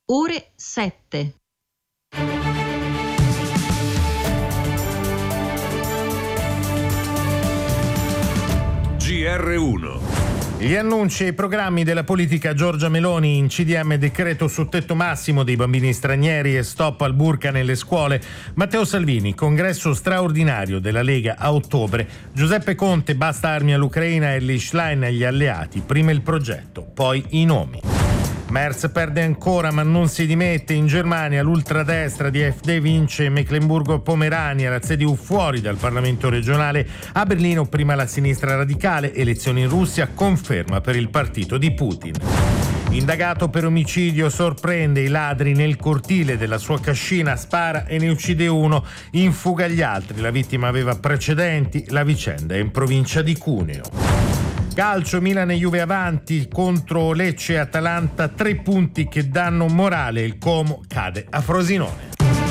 ore 7. GR1. Gli annunci e i programmi della politica Giorgia Meloni in CDM, decreto su tetto massimo dei bambini stranieri e stop al burka nelle scuole. Matteo Salvini, congresso straordinario della Lega a ottobre. Giuseppe Conte, basta armi all'Ucraina, e Elly Schlein agli alleati. Prima il progetto, poi i nomi. Merz perde ancora ma non si dimette. In Germania l'ultradestra di AfD vince Mecklenburgo-Pomerania, la CDU fuori dal Parlamento regionale. A Berlino prima la sinistra radicale, elezioni in Russia, conferma per il partito di Putin. Indagato per omicidio, sorprende i ladri nel cortile della sua cascina, spara e ne uccide uno, in fuga gli altri. La vittima aveva precedenti, la vicenda è in provincia di Cuneo. Calcio, Milan e Juve avanti contro Lecce e Atalanta, 3 punti che danno morale, il Como cade a Frosinone.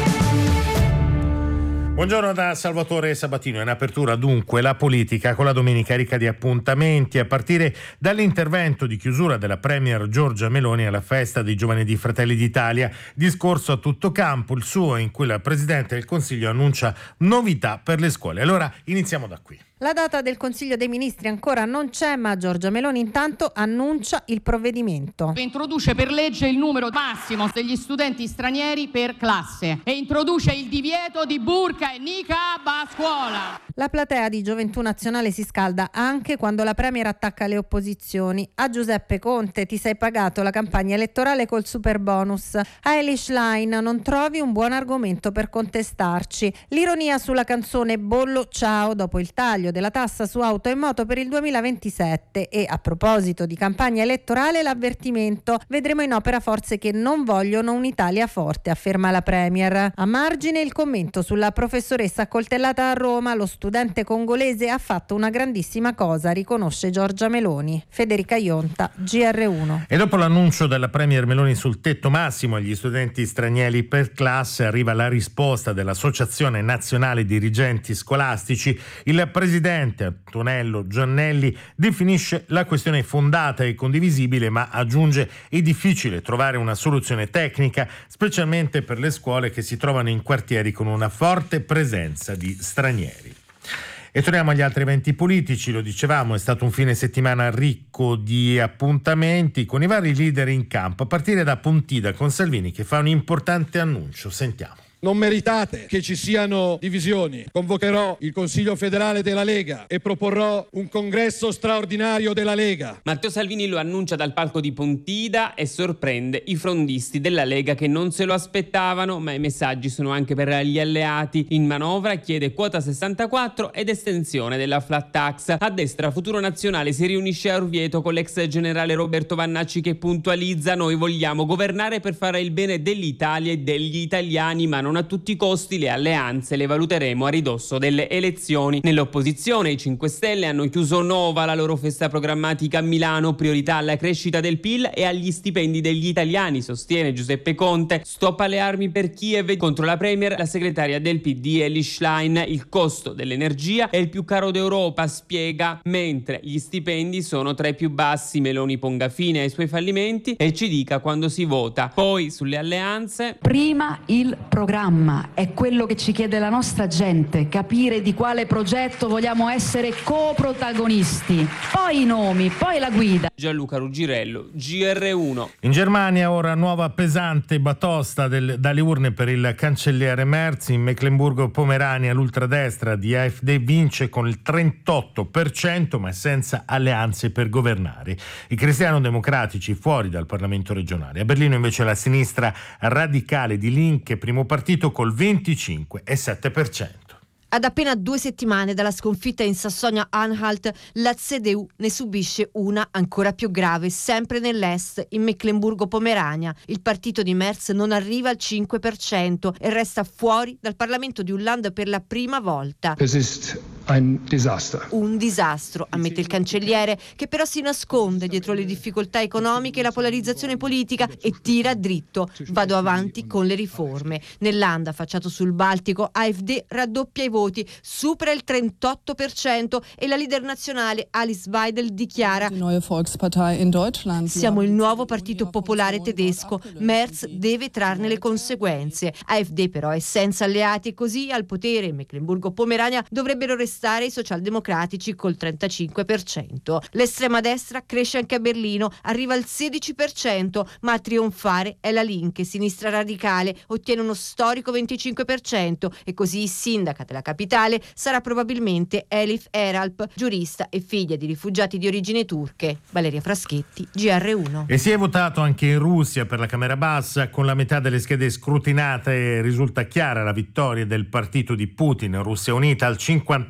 Buongiorno da Salvatore Sabatino. In apertura dunque la politica con la domenica ricca di appuntamenti, a partire dall'intervento di chiusura della Premier Giorgia Meloni alla festa dei giovani di Fratelli d'Italia, discorso a tutto campo, il suo, in cui la Presidente del Consiglio annuncia novità per le scuole. Allora iniziamo da qui. La data del Consiglio dei Ministri ancora non c'è, ma Giorgia Meloni intanto annuncia il provvedimento. Introduce per legge il numero massimo degli studenti stranieri per classe e introduce il divieto di burka e niqab a scuola. La platea di Gioventù Nazionale si scalda anche quando la Premier attacca le opposizioni. A Giuseppe Conte: ti sei pagato la campagna elettorale col super bonus. A Elly Schlein: non trovi un buon argomento per contestarci. L'ironia sulla canzone Bollo ciao dopo il taglio della tassa su auto e moto per il 2027. E a proposito di campagna elettorale, l'avvertimento: vedremo in opera forze che non vogliono un'Italia forte, afferma la Premier. A margine il commento sulla professoressa accoltellata a Roma: lo studente congolese ha fatto una grandissima cosa, riconosce Giorgia Meloni. Federica Ionta, GR1. E dopo l'annuncio della Premier Meloni sul tetto massimo agli studenti stranieri per classe, arriva la risposta dell'Associazione Nazionale Dirigenti Scolastici. Il presidente Antonello Giannelli definisce la questione fondata e condivisibile, ma aggiunge: è difficile trovare una soluzione tecnica, specialmente per le scuole che si trovano in quartieri con una forte presenza di stranieri. E torniamo agli altri eventi politici. Lo dicevamo, è stato un fine settimana ricco di appuntamenti con i vari leader in campo, a partire da Pontida con Salvini che fa un importante annuncio. Sentiamo. Non meritate che ci siano divisioni. Convocherò il Consiglio federale della Lega e proporrò un congresso straordinario della Lega. Matteo Salvini lo annuncia dal palco di Pontida e sorprende i frondisti della Lega che non se lo aspettavano, ma i messaggi sono anche per gli alleati. In manovra chiede quota 64 ed estensione della flat tax. A destra Futuro Nazionale si riunisce a Orvieto con l'ex generale Roberto Vannacci che puntualizza: noi vogliamo governare per fare il bene dell'Italia e degli italiani, ma non a tutti i costi. Le alleanze le valuteremo a ridosso delle elezioni. Nell'opposizione i 5 Stelle hanno chiuso Nova, la loro festa programmatica a Milano, priorità alla crescita del PIL e agli stipendi degli italiani, sostiene Giuseppe Conte. Stop alle armi per Kiev. Contro la Premier la segretaria del PD Elly Schlein: il costo dell'energia è il più caro d'Europa, spiega, mentre gli stipendi sono tra i più bassi. Meloni ponga fine ai suoi fallimenti e ci dica quando si vota. Poi sulle alleanze: prima il programma, è quello che ci chiede la nostra gente, capire di quale progetto vogliamo essere coprotagonisti, poi i nomi, poi la guida. Gianluca Ruggirello, GR1. In Germania ora nuova pesante batosta dalle urne per il cancelliere Merz. In Mecklenburgo-Pomerania l'ultradestra di AfD vince con il 38%, ma senza alleanze per governare. I cristiano-democratici fuori dal Parlamento regionale. A Berlino invece la sinistra radicale di Linke, primo partito, col 25,7%. Ad appena 2 settimane dalla sconfitta in Sassonia-Anhalt, la CDU ne subisce una ancora più grave, sempre nell'est, in Mecklenburgo-Pomerania. Il partito di Merz non arriva al 5% e resta fuori dal Parlamento di un land per la prima volta. Es ist Un disastro, ammette il cancelliere, che però si nasconde dietro le difficoltà economiche e la polarizzazione politica e tira dritto. Vado avanti con le riforme. Nel Land, affacciato sul Baltico, AfD raddoppia i voti, supera il 38% e la leader nazionale Alice Weidel dichiara: siamo il nuovo partito popolare tedesco, Merz deve trarne le conseguenze. AfD però è senza alleati e così al potere in Meclemburgo-Pomerania dovrebbero restare i socialdemocratici col 35%. L'estrema destra cresce anche a Berlino, arriva al 16%, ma a trionfare è la Linke, sinistra radicale, ottiene uno storico 25% e così sindaca della capitale sarà probabilmente Elif Eralp, giurista e figlia di rifugiati di origini turche. Valeria Fraschetti, GR1. E si è votato anche in Russia per la Camera Bassa. Con la metà delle schede scrutinate risulta chiara la vittoria del partito di Putin, Russia Unita, al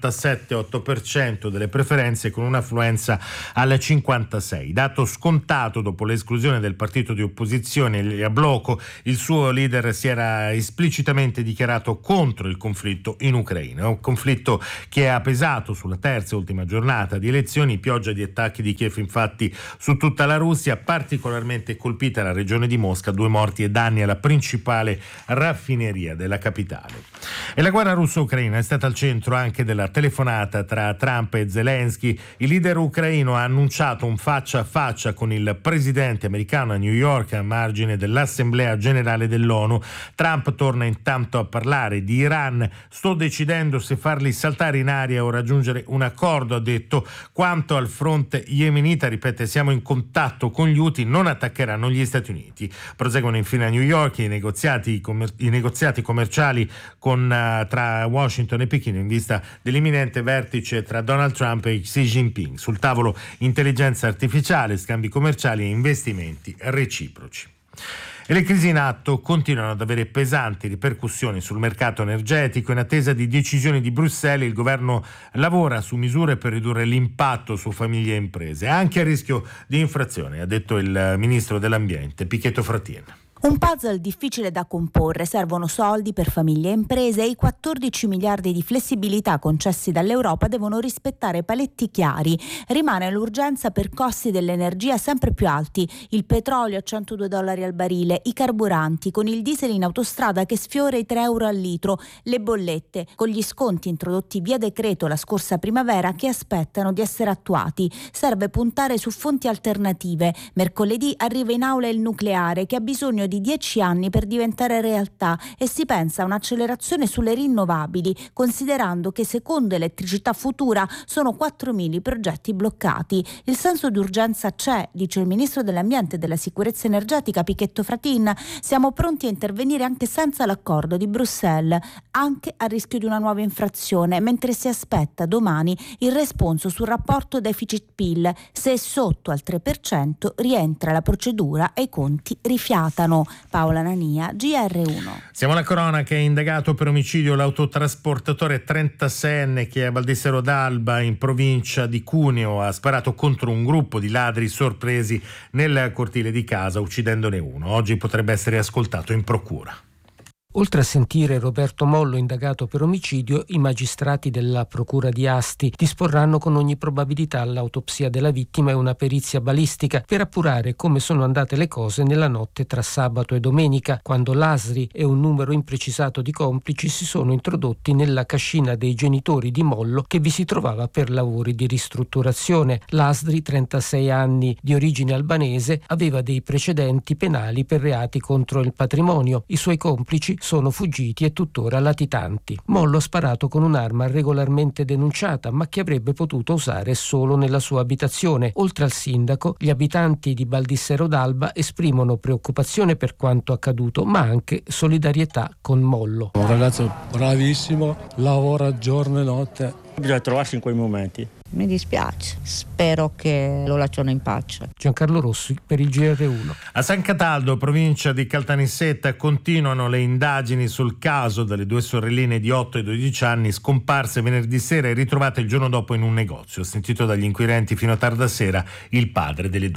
57,8% delle preferenze, con un'affluenza al 56%. Dato scontato dopo l'esclusione del partito di opposizione, il Jabloko. Il suo leader si era esplicitamente dichiarato contro il conflitto in Ucraina, un conflitto che ha pesato sulla terza e ultima giornata di elezioni. Pioggia di attacchi di Kiev infatti su tutta la Russia, particolarmente colpita la regione di Mosca, 2 morti e danni alla principale raffineria della capitale. E la guerra russo-ucraina è stata al centro anche della telefonata tra Trump e Zelensky. Il leader ucraino ha annunciato un faccia a faccia con il presidente americano a New York a margine dell'Assemblea Generale dell'ONU. Trump torna intanto a parlare di Iran. Sto decidendo se farli saltare in aria o raggiungere un accordo, ha detto. Quanto al fronte yemenita, ripete, siamo in contatto con gli Houthi, non attaccheranno gli Stati Uniti. Proseguono infine a New York i negoziati commerciali tra Washington e Pechino in vista dell'imminente vertice tra Donald Trump e Xi Jinping. Sul tavolo intelligenza artificiale, scambi commerciali e investimenti reciproci. E le crisi in atto continuano ad avere pesanti ripercussioni sul mercato energetico. In attesa di decisioni di Bruxelles, il governo lavora su misure per ridurre l'impatto su famiglie e imprese, anche a rischio di infrazione, ha detto il ministro dell'Ambiente, Pichetto Fratin. Un puzzle difficile da comporre, servono soldi per famiglie e imprese e i 14 miliardi di flessibilità concessi dall'Europa devono rispettare paletti chiari. Rimane l'urgenza per costi dell'energia sempre più alti, il petrolio a $102 al barile, i carburanti, con il diesel in autostrada che sfiora i €3 al litro, le bollette, con gli sconti introdotti via decreto la scorsa primavera che aspettano di essere attuati. Serve puntare su fonti alternative. Mercoledì arriva in aula il nucleare che ha bisogno di 10 anni per diventare realtà e si pensa a un'accelerazione sulle rinnovabili, considerando che secondo Elettricità Futura sono 4.000 i progetti bloccati. Il senso di urgenza c'è, dice il ministro dell'Ambiente e della Sicurezza Energetica Pichetto Fratin. Siamo pronti a intervenire anche senza l'accordo di Bruxelles, anche a rischio di una nuova infrazione, mentre si aspetta domani il responso sul rapporto deficit-PIL. Se è sotto al 3% rientra la procedura e i conti rifiatano. Paola Nania, GR1. Siamo alla cronaca. È indagato per omicidio l'autotrasportatore 36enne che a Valdissero d'Alba, in provincia di Cuneo, ha sparato contro un gruppo di ladri sorpresi nel cortile di casa, uccidendone uno. Oggi potrebbe essere ascoltato in procura. Oltre a sentire Roberto Mollo indagato per omicidio, i magistrati della procura di Asti disporranno con ogni probabilità l'autopsia della vittima e una perizia balistica per appurare come sono andate le cose nella notte tra sabato e domenica, quando l'Asri e un numero imprecisato di complici si sono introdotti nella cascina dei genitori di Mollo che vi si trovava per lavori di ristrutturazione. L'Asri, 36 anni, di origine albanese, aveva dei precedenti penali per reati contro il patrimonio. I suoi complici sono fuggiti e tuttora latitanti. Mollo ha sparato con un'arma regolarmente denunciata, ma che avrebbe potuto usare solo nella sua abitazione. Oltre al sindaco, gli abitanti di Valdissero d'Alba esprimono preoccupazione per quanto accaduto, ma anche solidarietà con Mollo. Un ragazzo bravissimo, lavora giorno e notte. Bisogna trovarsi in quei momenti. Mi dispiace, spero che lo lasciano in pace. Giancarlo Rossi per il GR1. A San Cataldo, provincia di Caltanissetta, continuano le indagini sul caso delle 2 sorelline di 8 e 12 anni scomparse venerdì sera e ritrovate il giorno dopo in un negozio. Sentito dagli inquirenti fino a tarda sera il padre delle 2.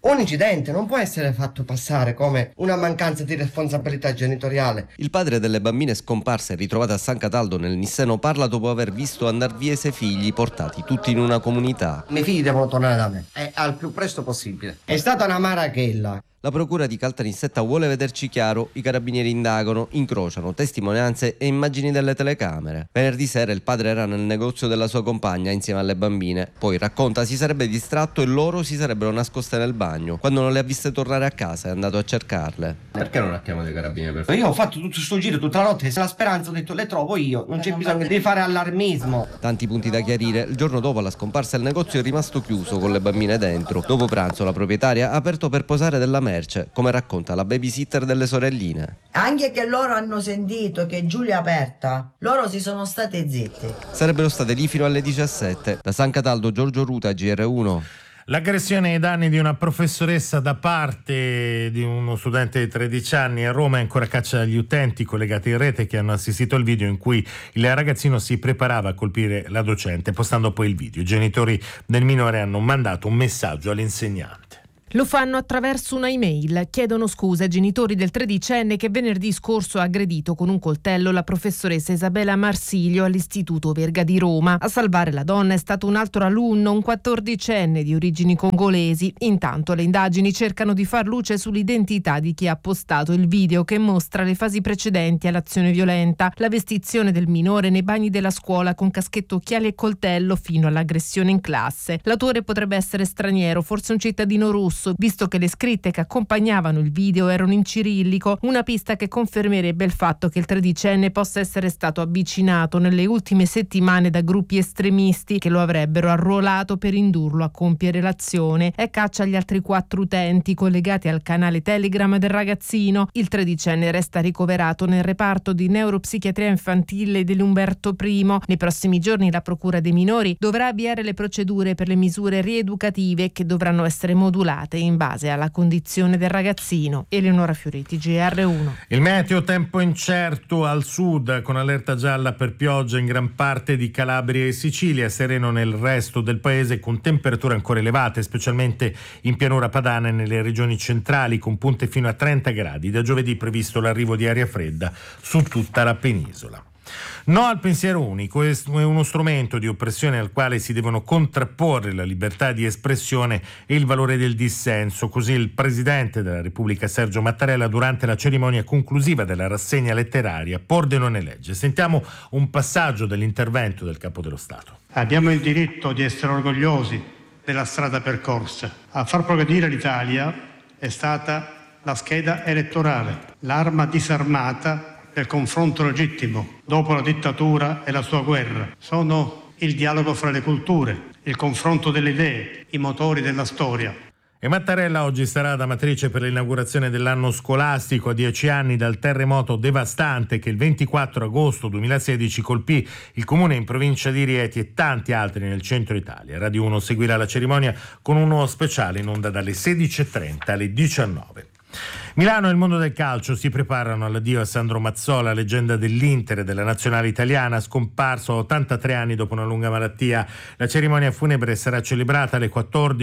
Un incidente non può essere fatto passare come una mancanza di responsabilità genitoriale. Il padre delle bambine scomparse e ritrovate a San Cataldo nel Nisseno parla dopo aver visto andar via i 6 figli portati tutti in una comunità. I miei figli devono tornare da me e al più presto possibile. È stata una marachella. La procura di Caltanissetta vuole vederci chiaro, i carabinieri indagano, incrociano testimonianze e immagini delle telecamere. Venerdì sera il padre era nel negozio della sua compagna insieme alle bambine, poi racconta si sarebbe distratto e loro si sarebbero nascoste nel bagno. Quando non le ha viste tornare a casa è andato a cercarle. Perché non attiamo dei carabinieri? Io ho fatto tutto sto giro tutta la notte, la speranza ho detto le trovo io, non c'è bisogno di fare allarmismo. Tanti punti da chiarire, il giorno dopo la scomparsa il negozio è rimasto chiuso con le bambine dentro. Dopo pranzo la proprietaria ha aperto per posare della merce, come racconta la babysitter delle sorelline. Anche che loro hanno sentito che Giulia è aperta, loro si sono state zitti. Sarebbero state lì fino alle 17. Da San Cataldo, Giorgio Ruta, GR1. L'aggressione ai danni di una professoressa da parte di uno studente di 13 anni a Roma è ancora caccia dagli utenti collegati in rete che hanno assistito al video in cui il ragazzino si preparava a colpire la docente, postando poi il video. I genitori del minore hanno mandato un messaggio all'insegnante. Lo fanno attraverso una email. Chiedono scusa ai genitori del 13enne che venerdì scorso ha aggredito con un coltello la professoressa Isabella Marsilio all'Istituto Verga di Roma. A salvare la donna è stato un altro alunno, un 14enne di origini congolesi. Intanto le indagini cercano di far luce sull'identità di chi ha postato il video che mostra le fasi precedenti all'azione violenta, la vestizione del minore nei bagni della scuola con caschetto, occhiali e coltello fino all'aggressione in classe. L'autore potrebbe essere straniero, forse un cittadino russo, visto che le scritte che accompagnavano il video erano in cirillico, una pista che confermerebbe il fatto che il 13enne possa essere stato avvicinato nelle ultime settimane da gruppi estremisti che lo avrebbero arruolato per indurlo a compiere l'azione. È caccia agli altri 4 utenti collegati al canale Telegram del ragazzino. Il 13enne resta ricoverato nel reparto di neuropsichiatria infantile dell'Umberto I. Nei prossimi giorni la Procura dei minori dovrà avviare le procedure per le misure rieducative che dovranno essere modulate in base alla condizione del ragazzino. Eleonora Fioriti, GR1. Il meteo, tempo incerto al sud con allerta gialla per pioggia in gran parte di Calabria e Sicilia, sereno nel resto del paese con temperature ancora elevate, specialmente in pianura padana e nelle regioni centrali con punte fino a 30 gradi. Da giovedì previsto l'arrivo di aria fredda su tutta la penisola. No al pensiero unico è uno strumento di oppressione al quale si devono contrapporre la libertà di espressione e il valore del dissenso. Così il Presidente della Repubblica Sergio Mattarella durante la cerimonia conclusiva della rassegna letteraria Pordenone legge. Sentiamo un passaggio dell'intervento del Capo dello Stato. Abbiamo il diritto di essere orgogliosi della strada percorsa. A far progredire l'Italia è stata la scheda elettorale, l'arma disarmata del confronto legittimo dopo la dittatura e la sua guerra. Sono il dialogo fra le culture, il confronto delle idee, i motori della storia. E Mattarella oggi sarà ad Amatrice per l'inaugurazione dell'anno scolastico a 10 anni dal terremoto devastante che il 24 agosto 2016 colpì il comune in provincia di Rieti e tanti altri nel centro Italia. Radio 1 seguirà la cerimonia con uno speciale in onda dalle 16.30 alle 19. Milano e il mondo del calcio si preparano all'addio a Sandro Mazzola, leggenda dell'Inter e della nazionale italiana, scomparso a 83 anni dopo una lunga malattia. La cerimonia funebre sarà celebrata alle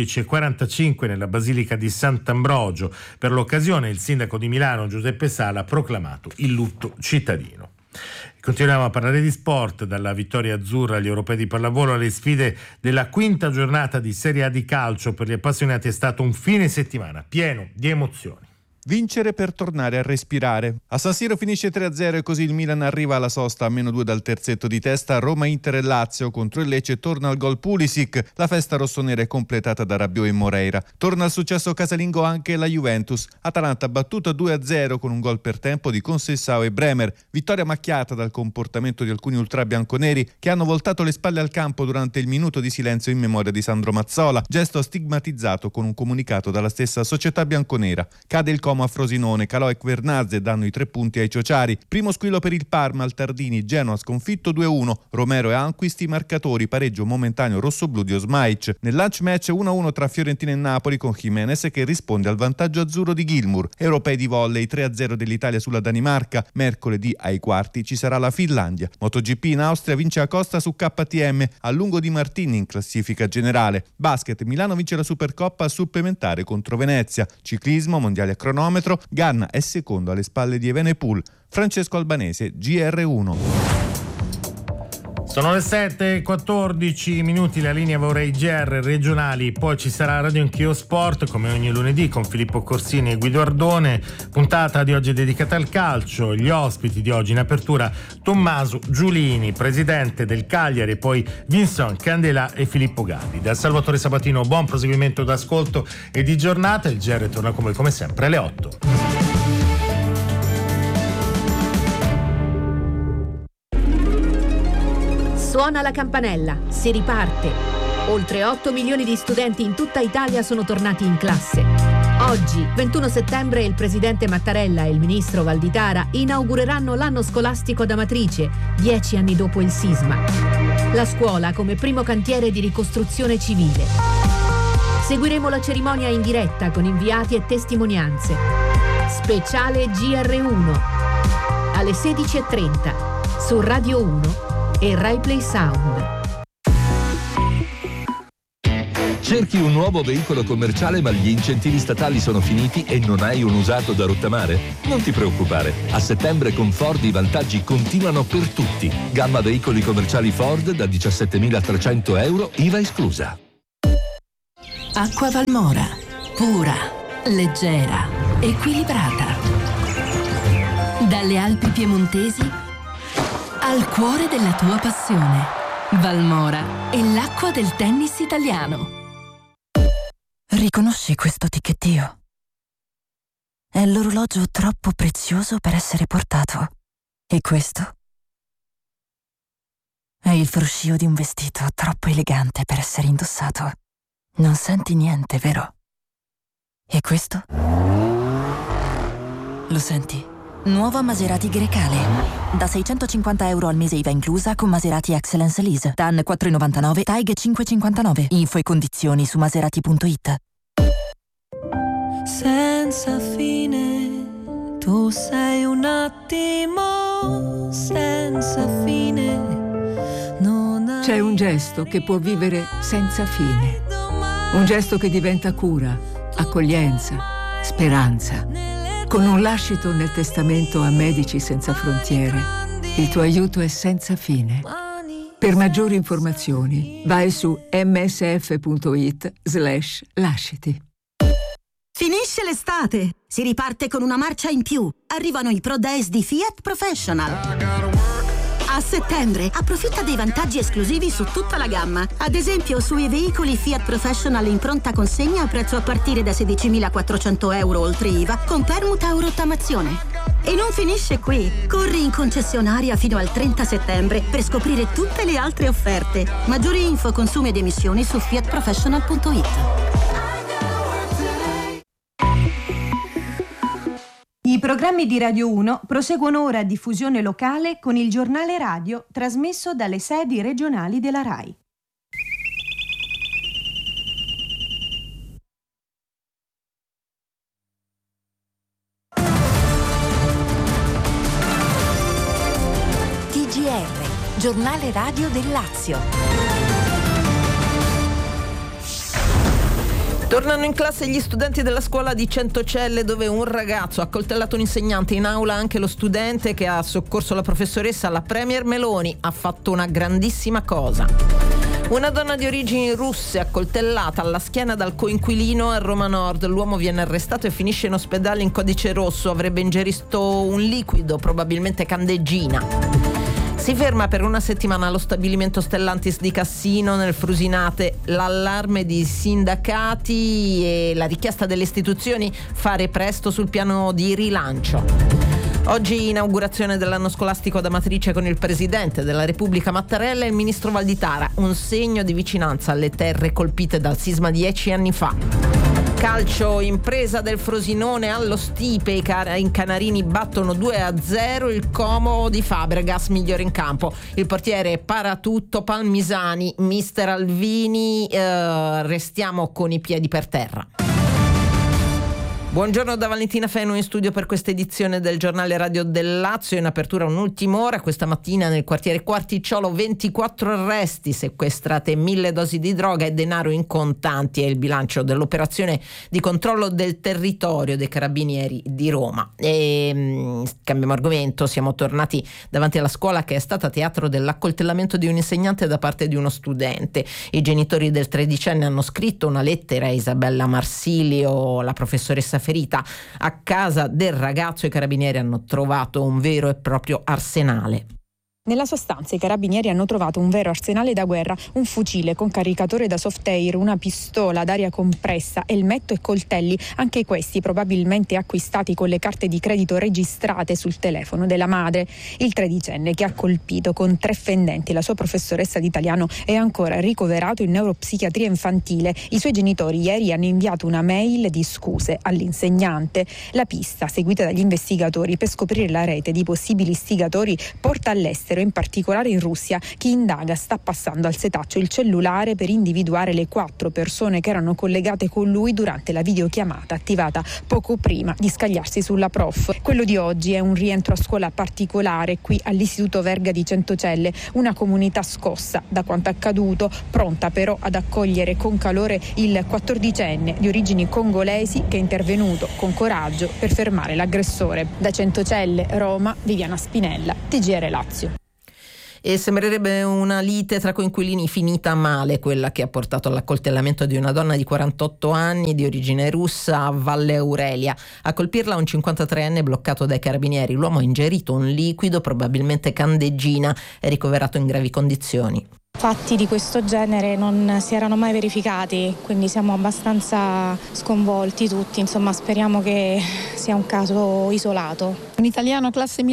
14.45 nella Basilica di Sant'Ambrogio. Per l'occasione il sindaco di Milano, Giuseppe Sala, ha proclamato il lutto cittadino. Continuiamo a parlare di sport, dalla vittoria azzurra agli europei di pallavolo alle sfide della quinta giornata di Serie A di calcio. Per gli appassionati è stato un fine settimana pieno di emozioni. Vincere per tornare a respirare. A San Siro finisce 3-0 e così il Milan arriva alla sosta a -2 dal terzetto di testa. Roma, Inter e Lazio contro il Lecce torna al gol Pulisic. La festa rossonera è completata da Rabiot e Moreira. Torna al successo casalingo anche la Juventus. Atalanta battuta 2-0 con un gol per tempo di Conceição e Bremer. Vittoria macchiata dal comportamento di alcuni ultra bianconeri che hanno voltato le spalle al campo durante il minuto di silenzio in memoria di Sandro Mazzola, gesto stigmatizzato con un comunicato dalla stessa società bianconera. Cade il Como a Frosinone, calò e Quernazze danno i 3 punti ai ciociari. Primo squillo per il Parma al Tardini, Genoa sconfitto 2-1, Romero e Anquist i marcatori, pareggio momentaneo rossoblù di Osmaic. Nel lunch match 1-1 tra Fiorentina e Napoli con Jimenez che risponde al vantaggio azzurro di Gilmour. Europei di volley 3-0 dell'Italia sulla Danimarca. Mercoledì ai quarti ci sarà la Finlandia. MotoGP in Austria vince Acosta su KTM, a lungo di Martini in classifica generale. Basket, Milano vince la Supercoppa a supplementare contro Venezia. Ciclismo, mondiale a cronometro, Ganna è secondo alle spalle di Evenepoel. Francesco Albanese, GR1. Sono le 7:14, la linea vorrei GR regionali, poi ci sarà Radio Anch'io Sport come ogni lunedì con Filippo Corsini e Guido Ardone. Puntata di oggi dedicata al calcio, gli ospiti di oggi in apertura Tommaso Giulini, presidente del Cagliari, poi Vincent Candela e Filippo Galli. Da Salvatore Sabatino buon proseguimento d'ascolto e di giornata, il GR torna come sempre alle 8. Suona la campanella, si riparte. Oltre 8 milioni di studenti in tutta Italia sono tornati in classe. Oggi, 21 settembre, il presidente Mattarella e il ministro Valditara inaugureranno l'anno scolastico ad Amatrice, 10 anni dopo il sisma. La scuola come primo cantiere di ricostruzione civile. Seguiremo la cerimonia in diretta con inviati e testimonianze. Speciale GR1 alle 16:30 su Radio 1 e Rai Play Sound. Cerchi un nuovo veicolo commerciale ma gli incentivi statali sono finiti e non hai un usato da rottamare? Non ti preoccupare, a settembre con Ford i vantaggi continuano per tutti. Gamma veicoli commerciali Ford da 17.300 euro, IVA esclusa. Acqua Valmora, pura, leggera, equilibrata. Dalle Alpi piemontesi al cuore della tua passione. Valmora è l'acqua del tennis italiano. Riconosci questo ticchettio? È l'orologio troppo prezioso per essere portato. E questo? È il fruscio di un vestito troppo elegante per essere indossato. Non senti niente, vero? E questo? Lo senti? Nuova Maserati Grecale. Da 650 euro al mese IVA inclusa con Maserati Excellence Lease. TAN 4,99, TAIG 5,59. Info e condizioni su maserati.it. Senza fine, tu sei un attimo senza fine. C'è un gesto che può vivere senza fine. Un gesto che diventa cura, accoglienza, speranza. Con un lascito nel testamento a Medici Senza Frontiere, il tuo aiuto è senza fine. Per maggiori informazioni, vai su msf.it/lasciti. Finisce l'estate! Si riparte con una marcia in più. Arrivano i Pro Days di Fiat Professional. A settembre approfitta dei vantaggi esclusivi su tutta la gamma. Ad esempio sui veicoli Fiat Professional in pronta consegna a prezzo a partire da 16.400 euro oltre IVA con permuta o rottamazione. E non finisce qui. Corri in concessionaria fino al 30 settembre per scoprire tutte le altre offerte. Maggiori info, consumi ed emissioni su fiatprofessional.it. I programmi di Radio 1 proseguono ora a diffusione locale con il giornale radio trasmesso dalle sedi regionali della RAI. TGR, giornale radio del Lazio. Tornano in classe gli studenti della scuola di Centocelle, dove un ragazzo ha accoltellato un insegnante. In aula anche lo studente che ha soccorso la professoressa. La premier Meloni ha fatto una grandissima cosa. Una donna di origini russe accoltellata alla schiena dal coinquilino a Roma Nord. L'uomo viene arrestato e finisce in ospedale in codice rosso. Avrebbe ingerito un liquido, probabilmente candeggina. Si ferma per una settimana allo stabilimento Stellantis di Cassino nel Frusinate. L'allarme di sindacati e la richiesta delle istituzioni fare presto sul piano di rilancio. Oggi inaugurazione dell'anno scolastico ad Amatrice con il Presidente della Repubblica Mattarella e il Ministro Valditara, un segno di vicinanza alle terre colpite dal sisma 10 anni fa. Calcio, impresa del Frosinone allo Stipe, i canarini battono 2-0, il Como di Fabregas migliore in campo, il portiere para tutto Palmisani, mister Alvini, restiamo con i piedi per terra. Buongiorno da Valentina Fenu in studio per questa edizione del giornale radio del Lazio. In apertura un'ultima ora, questa mattina nel quartiere Quarticciolo 24 arresti, sequestrate 1000 dosi di droga e denaro in contanti. È il bilancio dell'operazione di controllo del territorio dei Carabinieri di Roma. E cambiamo argomento, siamo tornati davanti alla scuola che è stata teatro dell'accoltellamento di un insegnante da parte di uno studente. I genitori del 13enne hanno scritto una lettera a Isabella Marsilio, la professoressa ferita. A casa del ragazzo i carabinieri hanno trovato un vero e proprio arsenale. Nella sua stanza i carabinieri hanno trovato un vero arsenale da guerra, un fucile con caricatore da soft air, una pistola d'aria compressa, elmetto e coltelli, anche questi probabilmente acquistati con le carte di credito registrate sul telefono della madre. Il 13enne, che ha colpito con 3 fendenti la sua professoressa di italiano, è ancora ricoverato in neuropsichiatria infantile. I suoi genitori ieri hanno inviato una mail di scuse all'insegnante. La pista, seguita dagli investigatori per scoprire la rete di possibili istigatori, porta all'estero, in particolare in Russia. Chi indaga sta passando al setaccio il cellulare per individuare le 4 persone che erano collegate con lui durante la videochiamata attivata poco prima di scagliarsi sulla prof. Quello di oggi è un rientro a scuola particolare qui all'Istituto Verga di Centocelle, una comunità scossa da quanto accaduto, pronta però ad accogliere con calore il 14enne di origini congolesi che è intervenuto con coraggio per fermare l'aggressore. Da Centocelle, Roma, Viviana Spinella, TGR Lazio. E sembrerebbe una lite tra coinquilini finita male, quella che ha portato all'accoltellamento di una donna di 48 anni di origine russa a Valle Aurelia. A colpirla un 53enne bloccato dai carabinieri. L'uomo ha ingerito un liquido, probabilmente candeggina, è ricoverato in gravi condizioni. Fatti di questo genere non si erano mai verificati, quindi siamo abbastanza sconvolti tutti, insomma speriamo che sia un caso isolato. Un italiano classe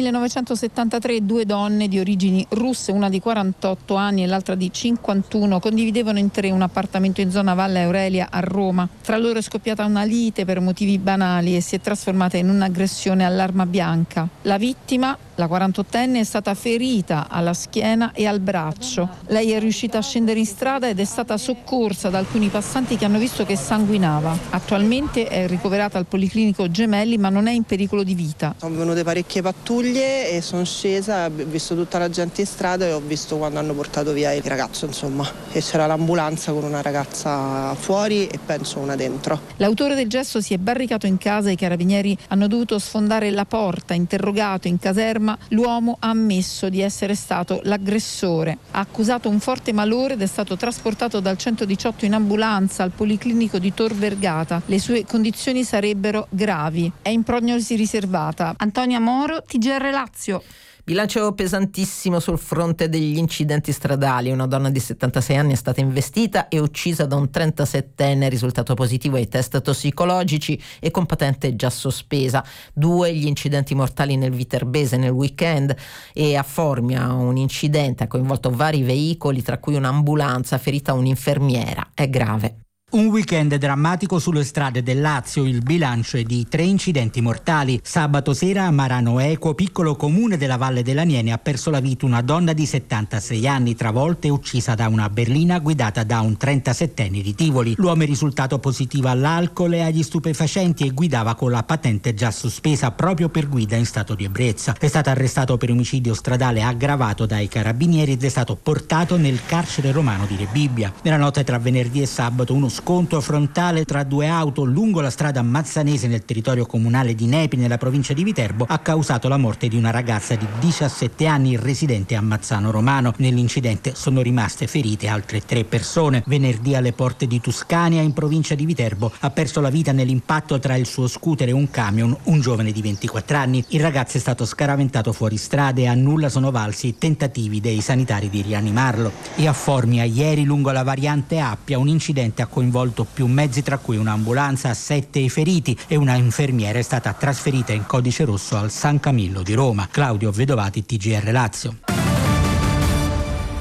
1973 e 2 donne di origini russe, una di 48 anni e l'altra di 51, condividevano in 3 un appartamento in zona Valle Aurelia a Roma. Tra loro è scoppiata una lite per motivi banali e si è trasformata in un'aggressione all'arma bianca. La vittima, la 48enne, è stata ferita alla schiena e al braccio. Lei è riuscita a scendere in strada ed è stata soccorsa da alcuni passanti che hanno visto che sanguinava. Attualmente è ricoverata al Policlinico Gemelli ma non è in pericolo di vita. Sono venute parecchie pattuglie e sono scesa, ho visto tutta la gente in strada e ho visto quando hanno portato via il ragazzo, insomma, e c'era l'ambulanza con una ragazza fuori e penso una dentro. L'autore del gesto si è barricato in casa e i carabinieri hanno dovuto sfondare la porta. Interrogato in caserma, l'uomo ha ammesso di essere stato l'aggressore. Ha accusato un forte malore ed è stato trasportato dal 118 in ambulanza al Policlinico di Tor Vergata. Le sue condizioni sarebbero gravi. È in prognosi riservata. Antonia Moro, TGR Lazio. Bilancio pesantissimo sul fronte degli incidenti stradali. Una donna di 76 anni è stata investita e uccisa da un 37enne, risultato positivo ai test tossicologici e con patente già sospesa. 2 gli incidenti mortali nel Viterbese nel weekend, e a Formia un incidente ha coinvolto vari veicoli, tra cui un'ambulanza, ferita un'infermiera. È grave. Un weekend drammatico sulle strade del Lazio, il bilancio è di 3 incidenti mortali. Sabato sera a Marano Equo, piccolo comune della Valle dell'Aniene, ha perso la vita una donna di 76 anni, travolta e uccisa da una berlina guidata da un 37enne di Tivoli. L'uomo è risultato positivo all'alcol e agli stupefacenti e guidava con la patente già sospesa proprio per guida in stato di ebbrezza. È stato arrestato per omicidio stradale aggravato dai carabinieri ed è stato portato nel carcere romano di Rebibbia. Nella notte tra venerdì e sabato uno scontro frontale tra 2 auto lungo la strada Mazzanese nel territorio comunale di Nepi nella provincia di Viterbo ha causato la morte di una ragazza di 17 anni residente a Mazzano Romano. Nell'incidente sono rimaste ferite altre 3 persone. Venerdì alle porte di Tuscania in provincia di Viterbo ha perso la vita nell'impatto tra il suo scooter e un camion un giovane di 24 anni. Il ragazzo è stato scaraventato fuori strada e a nulla sono valsi i tentativi dei sanitari di rianimarlo. E a Formia ieri lungo la variante Appia un incidente ha coinvolto più mezzi, tra cui un'ambulanza, 7 i feriti e una infermiera è stata trasferita in codice rosso al San Camillo di Roma. Claudio Vedovati, TGR Lazio.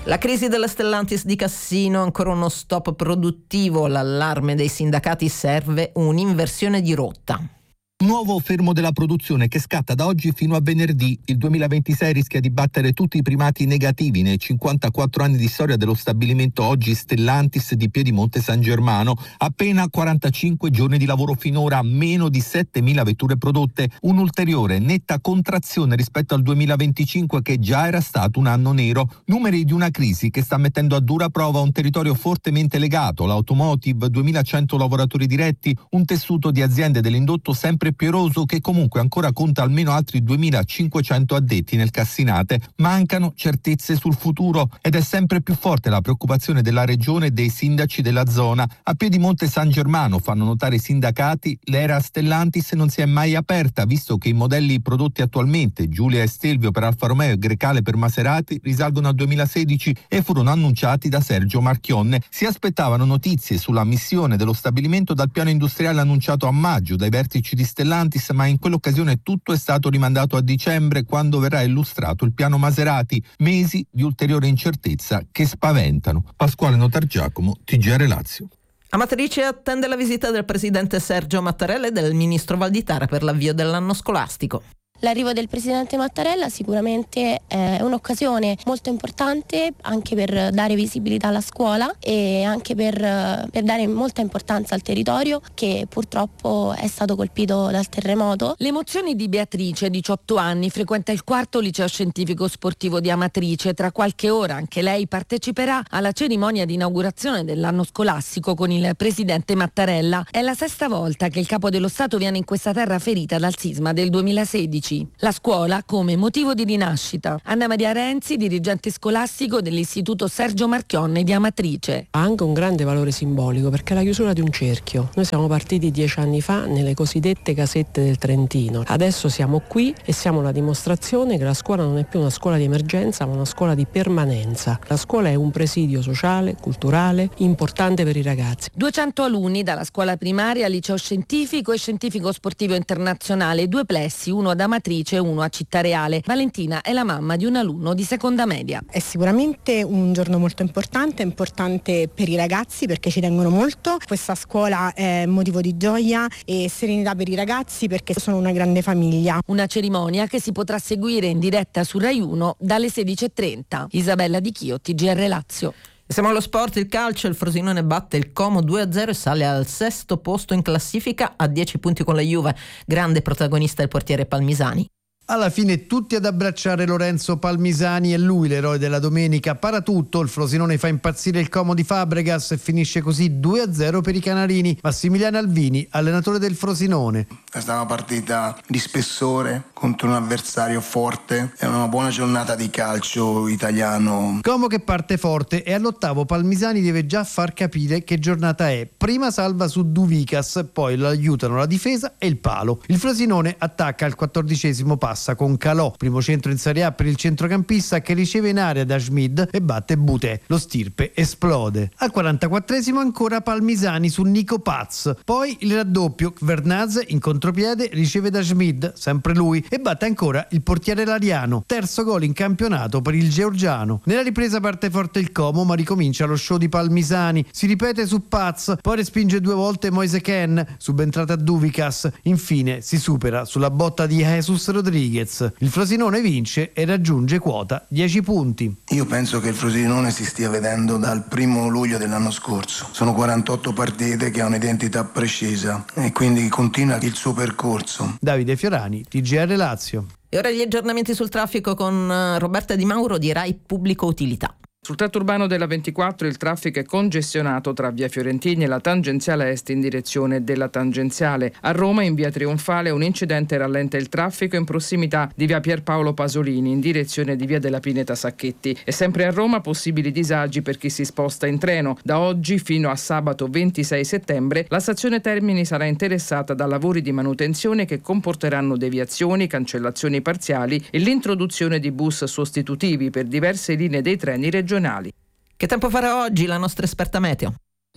La crisi della Stellantis di Cassino, ancora uno stop produttivo, l'allarme dei sindacati, serve un'inversione di rotta. Nuovo fermo della produzione che scatta da oggi fino a venerdì. Il 2026 rischia di battere tutti i primati negativi nei 54 anni di storia dello stabilimento oggi Stellantis di Piedimonte San Germano. Appena 45 giorni di lavoro finora, meno di 7.000 vetture prodotte, un'ulteriore netta contrazione rispetto al 2025 che già era stato un anno nero. Numeri di una crisi che sta mettendo a dura prova un territorio fortemente legato, l'automotive, 2.100 lavoratori diretti, un tessuto di aziende dell'indotto sempre più eroso che comunque ancora conta almeno altri 2.500 addetti nel Cassinate. Mancano certezze sul futuro ed è sempre più forte la preoccupazione della regione e dei sindaci della zona. A Piedimonte San Germano, fanno notare i sindacati, l'era Stellantis non si è mai aperta, visto che i modelli prodotti attualmente, Giulia e Stelvio per Alfa Romeo e Grecale per Maserati, risalgono al 2016 e furono annunciati da Sergio Marchionne. Si aspettavano notizie sulla missione dello stabilimento dal piano industriale annunciato a maggio dai vertici di Stellantis, ma in quell'occasione tutto è stato rimandato a dicembre, quando verrà illustrato il piano Maserati. Mesi di ulteriore incertezza che spaventano. Pasquale Notargiacomo, TGR Lazio. Amatrice attende la visita del presidente Sergio Mattarella e del ministro Valditara per l'avvio dell'anno scolastico. L'arrivo del presidente Mattarella sicuramente è un'occasione molto importante anche per dare visibilità alla scuola e anche per dare molta importanza al territorio che purtroppo è stato colpito dal terremoto. Le emozioni di Beatrice, 18 anni, frequenta il 4° liceo scientifico sportivo di Amatrice. Tra qualche ora anche lei parteciperà alla cerimonia di inaugurazione dell'anno scolastico con il presidente Mattarella. È la 6ª volta che il capo dello Stato viene in questa terra ferita dal sisma del 2016. La scuola come motivo di rinascita. Anna Maria Renzi, dirigente scolastico dell'Istituto Sergio Marchionne di Amatrice. Ha anche un grande valore simbolico perché è la chiusura di un cerchio. Noi siamo partiti 10 anni fa nelle cosiddette casette del Trentino. Adesso siamo qui e siamo la dimostrazione che la scuola non è più una scuola di emergenza ma una scuola di permanenza. La scuola è un presidio sociale, culturale, importante per i ragazzi. 200 alunni dalla scuola primaria al liceo scientifico e scientifico sportivo internazionale, 2 plessi, uno ad Amatrice e uno a Cittareale. Valentina è la mamma di un alunno di seconda media. È sicuramente un giorno molto importante per i ragazzi perché ci tengono molto. Questa scuola è motivo di gioia e serenità per i ragazzi perché sono una grande famiglia. Una cerimonia che si potrà seguire in diretta su Rai 1 dalle 16:30. Isabella Di Chio, TGR Lazio. Siamo allo sport, il calcio, il Frosinone batte il Como 2-0 e sale al 6° posto in classifica a 10 punti con la Juve. Grande protagonista il portiere Palmisani. Alla fine tutti ad abbracciare Lorenzo Palmisani, è lui l'eroe della domenica. Para tutto, il Frosinone fa impazzire il Como di Fabregas e finisce così 2-0 per i canarini. Massimiliano Alvini, allenatore del Frosinone. È stata una partita di spessore contro un avversario forte, è una buona giornata di calcio italiano. Como che parte forte e all'8° Palmisani deve già far capire che giornata è. Prima salva su Duvicas, poi lo aiutano la difesa e il palo. Il Frosinone attacca al 14° passo con Calò, primo centro in Serie A per il centrocampista che riceve in area da Schmid e batte Butè. Lo stirpe esplode. Al 44° ancora Palmisani su Nico Paz, poi il raddoppio, Vernaz in contropiede riceve da Schmid, sempre lui, e batte ancora il portiere Lariano. Terzo gol in campionato per il georgiano. Nella ripresa parte forte il Como ma ricomincia lo show di Palmisani, si ripete su Paz, poi respinge 2 volte Moise Ken, subentrata Duvicas, infine si supera sulla botta di Jesus Rodriguez. Il Frosinone vince e raggiunge quota 10 punti. Io penso che il Frosinone si stia vedendo dal 1° luglio dell'anno scorso. Sono 48 partite che ha un'identità precisa e quindi continua il suo percorso. Davide Fiorani, TGR Lazio. E ora gli aggiornamenti sul traffico con Roberta Di Mauro di Rai Pubblico Utilità. Sul tratto urbano della 24 il traffico è congestionato tra via Fiorentini e la tangenziale est in direzione della tangenziale. A Roma in via Trionfale un incidente rallenta il traffico in prossimità di via Pierpaolo Pasolini in direzione di via della Pineta Sacchetti. E sempre a Roma possibili disagi per chi si sposta in treno. Da oggi fino a sabato 26 settembre la stazione Termini sarà interessata da lavori di manutenzione che comporteranno deviazioni, cancellazioni parziali e l'introduzione di bus sostitutivi per diverse linee dei treni regionali. Che tempo farà oggi la nostra esperta meteo?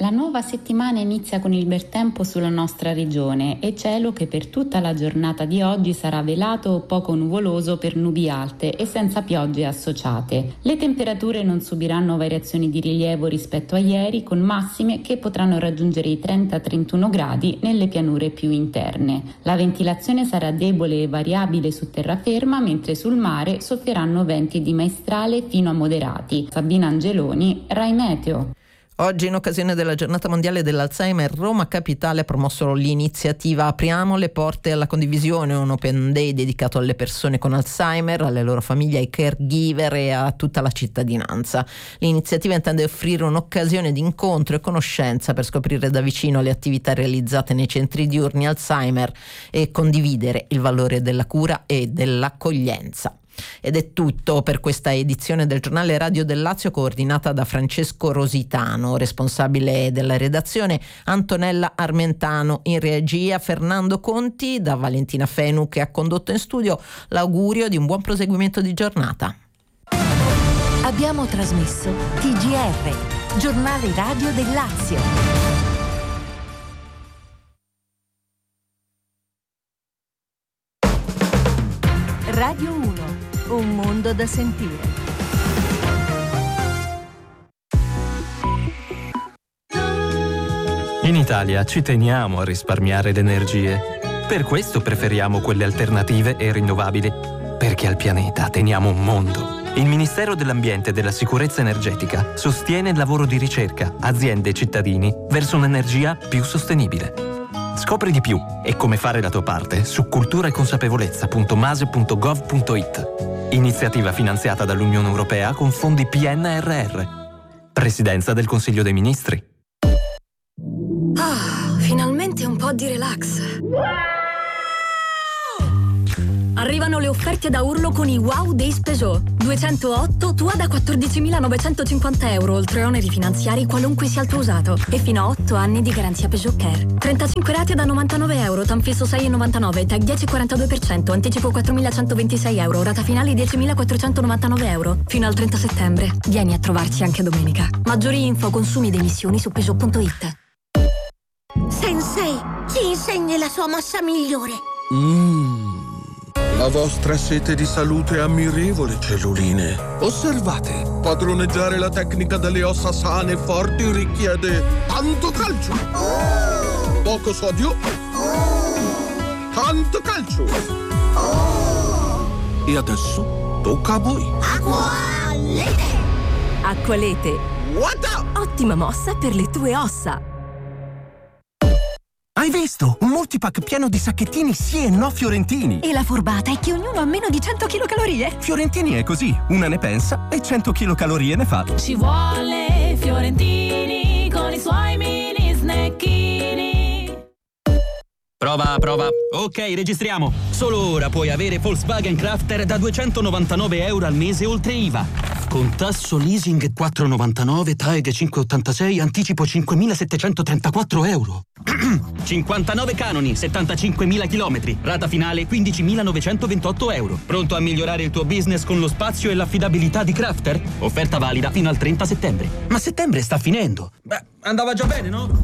La nuova settimana inizia con il bel tempo sulla nostra regione e cielo che per tutta la giornata di oggi sarà velato o poco nuvoloso per nubi alte e senza piogge associate. Le temperature non subiranno variazioni di rilievo rispetto a ieri, con massime che potranno raggiungere i 30-31 gradi nelle pianure più interne. La ventilazione sarà debole e variabile su terraferma, mentre sul mare soffieranno venti di maestrale fino a moderati. Sabina Angeloni, Rai Meteo. Oggi, in occasione della giornata mondiale dell'Alzheimer, Roma Capitale ha promosso l'iniziativa Apriamo le porte alla condivisione, un open day dedicato alle persone con Alzheimer, alle loro famiglie, ai caregiver e a tutta la cittadinanza. L'iniziativa intende offrire un'occasione di incontro e conoscenza per scoprire da vicino le attività realizzate nei centri diurni Alzheimer e condividere il valore della cura e dell'accoglienza. Ed è tutto per questa edizione del giornale Radio del Lazio, coordinata da Francesco Rositano, responsabile della redazione Antonella Armentano, in regia Fernando Conti, da Valentina Fenu che ha condotto in studio. L'augurio di un buon proseguimento di giornata. Abbiamo trasmesso TGR, giornale radio del Lazio. Radio 1, un mondo da sentire. In Italia ci teniamo a risparmiare le energie. Per questo preferiamo quelle alternative e rinnovabili, perché al pianeta teniamo un mondo. Il Ministero dell'Ambiente e della Sicurezza Energetica sostiene il lavoro di ricerca, aziende e cittadini verso un'energia più sostenibile. Scopri di più e come fare la tua parte su culturaeconsapevolezza.mase.gov.it. Iniziativa finanziata dall'Unione Europea con fondi PNRR. Presidenza del Consiglio dei Ministri. Ah, finalmente un po' di relax. Arrivano le offerte da urlo con i Wow Days Peugeot. 208 Tua da 14.950 euro, oltre oneri finanziari qualunque sia il tuo usato. E fino a 8 anni di garanzia Peugeot Care. 35 rate da 99 euro, tanfisso 6,99, tag 10,42%, anticipo 4.126 euro, rata finale 10.499 euro. Fino al 30 settembre. Vieni a trovarci anche domenica. Maggiori info, consumi ed emissioni su Peugeot.it. Sensei, ci insegni la sua mossa migliore. La vostra sete di salute è ammirevole, celluline. Osservate, padroneggiare la tecnica delle ossa sane e forti richiede tanto calcio, poco sodio, tanto calcio. E adesso tocca a voi. Acqualete! Acqualete. Ottima mossa per le tue ossa. Hai visto? Un multipack pieno di sacchettini sì e no fiorentini. E la furbata è che ognuno ha meno di 100 kcal. Fiorentini è così, una ne pensa e 100 kcal ne fa. Ci vuole Fiorentini con i suoi mini snacchini. Prova. Ok, registriamo. Solo ora puoi avere Volkswagen Crafter da 299 euro al mese oltre IVA. Con tasso leasing 4,99, TAEG 5,86, anticipo 5.734 euro. 59 canoni, 75.000 chilometri, rata finale 15.928 euro. Pronto a migliorare il tuo business con lo spazio e l'affidabilità di Crafter? Offerta valida fino al 30 settembre. Ma settembre sta finendo. Beh, andava già bene, no?